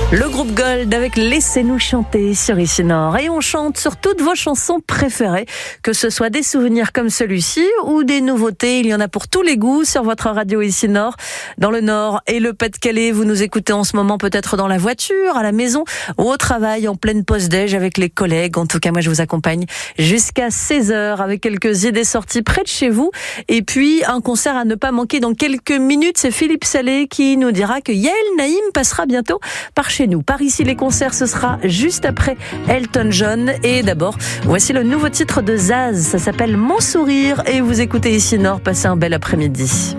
Le groupe Gold avec Laissez-nous chanter sur Ici Nord. Et on chante sur toutes vos chansons préférées, que ce soit des souvenirs comme celui-ci ou des nouveautés. Il y en a pour tous les goûts sur votre radio Ici Nord. Dans le Nord et le Pas-de-Calais, vous nous écoutez en ce moment peut-être dans la voiture, à la maison ou au travail, en pleine pause déj avec les collègues. En tout cas, moi je vous accompagne jusqu'à 16h avec quelques idées sorties près de chez vous. Et puis un concert à ne pas manquer dans quelques minutes. C'est Philippe Salé qui nous dira que Yael Naïm passera bientôt par chez nous. Par ici, les concerts, ce sera juste après Elton John. Et d'abord, voici le nouveau titre de Zaz. Ça s'appelle Mon Sourire. Et vous écoutez Ici Nord. Passez un bel après-midi.